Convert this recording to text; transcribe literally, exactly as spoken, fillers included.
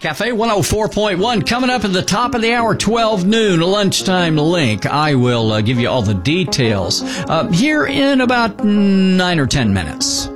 Cafe one oh four point one coming up at the top of the hour, twelve noon, lunchtime link. I will uh, give you all the details uh, here in about nine or ten minutes.